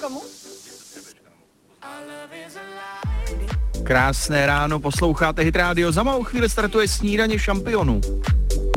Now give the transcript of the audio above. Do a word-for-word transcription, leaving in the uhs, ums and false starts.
komu? Krásné ráno, posloucháte Hit Radio. Za malou chvíli startuje snídaně šampionů.